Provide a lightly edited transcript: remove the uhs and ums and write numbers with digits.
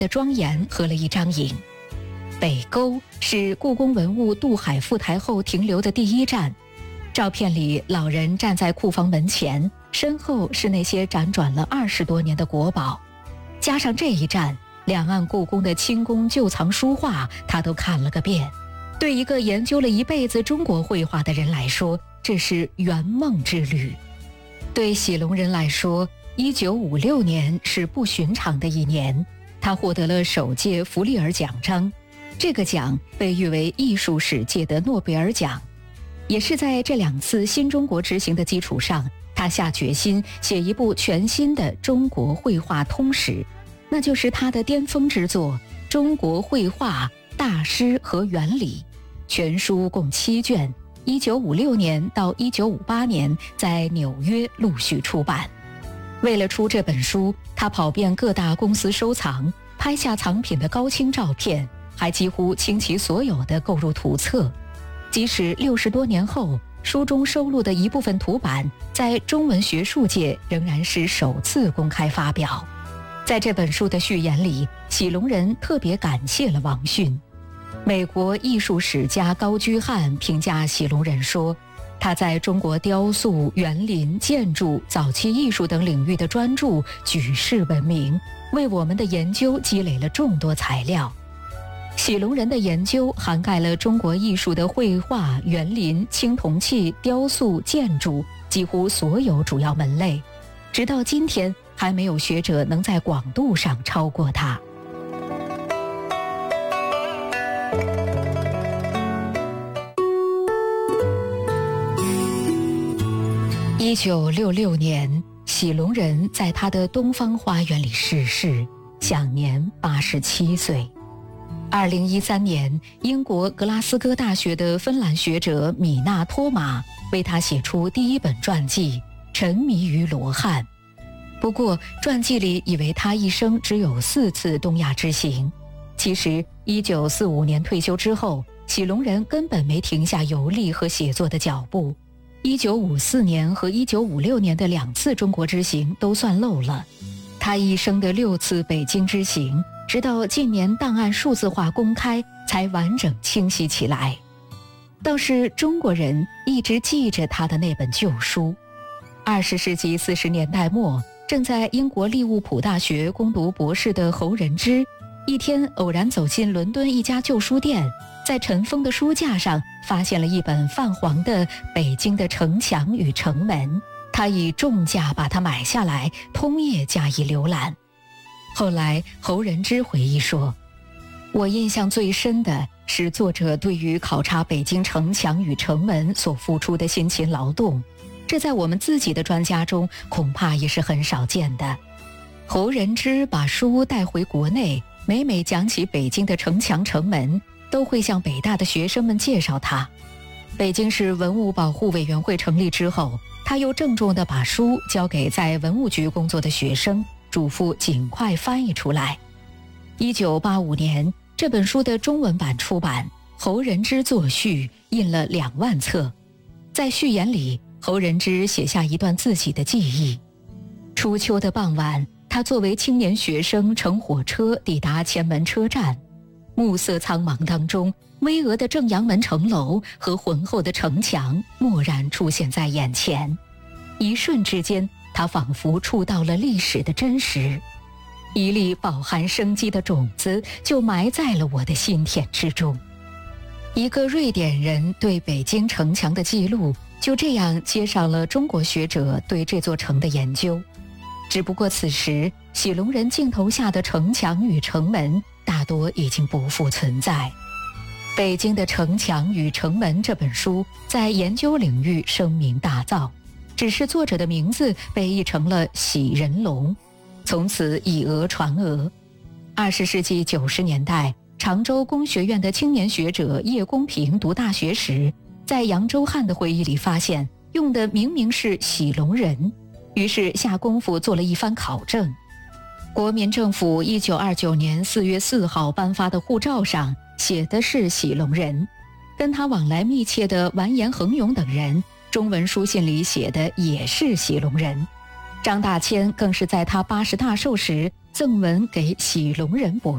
的庄严合了一张影。北沟是故宫文物渡海赴台后停留的第一站，照片里老人站在库房门前，身后是那些辗转了20多年的国宝。加上这一站，两岸故宫的清宫旧藏书画他都看了个遍。对一个研究了一辈子中国绘画的人来说，这是圆梦之旅。对喜隆人来说，1956年是不寻常的一年，他获得了首届弗利尔奖章，这个奖被誉为艺术史界的诺贝尔奖。也是在这2次新中国执行的基础上，他下决心写一部全新的中国绘画通史，那就是他的巅峰之作《中国绘画大师和原理》，全书共7卷，1956年到1958年在纽约陆续出版。为了出这本书，他跑遍各大公司收藏，拍下藏品的高清照片，还几乎倾其所有的购入图册。即使60多年后，书中收录的一部分图版在中文学术界仍然是首次公开发表。在这本书的序言里，喜隆人特别感谢了王逊。美国艺术史家高居翰评价喜隆人说，他在中国雕塑、园林、建筑、早期艺术等领域的专著举世闻名，为我们的研究积累了众多材料。喜隆人的研究涵盖了中国艺术的绘画、园林、青铜器、雕塑、建筑几乎所有主要门类，直到今天还没有学者能在广度上超过他。1966年，喜隆人在他的东方花园里逝世，享年87岁。2013年，英国格拉斯哥大学的芬兰学者米纳托马为他写出第一本传记《沉迷于罗汉》。不过，传记里以为他一生只有4次东亚之行。其实，1945年退休之后，喜隆人根本没停下游历和写作的脚步。1954年和1956年的2次中国之行都算漏了。他一生的6次北京之行，直到近年档案数字化公开，才完整清晰起来。倒是中国人一直记着他的那本旧书。20世纪40年代末，正在英国利物浦大学攻读博士的侯仁之，一天偶然走进伦敦一家旧书店，在尘封的书架上发现了一本泛黄的《北京的城墙与城门》，他以重价把它买下来，通夜加以浏览。后来侯仁之回忆说，我印象最深的是作者对于考察北京城墙与城门所付出的辛勤劳动，这在我们自己的专家中恐怕也是很少见的。侯仁之把书带回国内，每每讲起北京的城墙城门，都会向北大的学生们介绍它。北京市文物保护委员会成立之后，他又郑重地把书交给在文物局工作的学生，嘱咐尽快翻译出来。1985年，这本书的中文版出版，侯仁之作序，印了2万册。在序言里，侯仁之写下一段自己的记忆。初秋的傍晚，他作为青年学生乘火车抵达前门车站，暮色苍茫当中，巍峨的正阳门城楼和浑厚的城墙蓦然出现在眼前。一瞬之间，他仿佛触到了历史的真实，一粒饱含生机的种子就埋在了我的心田之中。一个瑞典人对北京城墙的记录，就这样接上了中国学者对这座城的研究。只不过此时，喜隆人镜头下的城墙与城门大多已经不复存在。北京的城墙与城门这本书在研究领域声名大噪，只是作者的名字被译成了喜仁龙，从此以讹传讹。20世纪90年代，常州工学院的青年学者叶公平读大学时，在扬州汉的会议里发现用的明明是喜隆人，于是下功夫做了一番考证。国民政府1929年4月4号颁发的护照上写的是喜隆人，跟他往来密切的完颜恒勇等人中文书信里写的也是喜隆人。张大千更是在他80大寿时赠文给喜隆人博